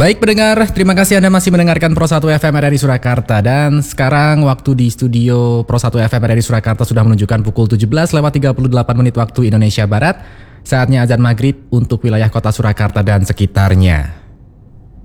Baik pendengar, terima kasih Anda masih mendengarkan Pro 1 FM RRI Surakarta. Dan sekarang waktu di studio Pro 1 FM RRI Surakarta sudah menunjukkan pukul 17:38 waktu Indonesia Barat. Saatnya azan maghrib untuk wilayah kota Surakarta dan sekitarnya.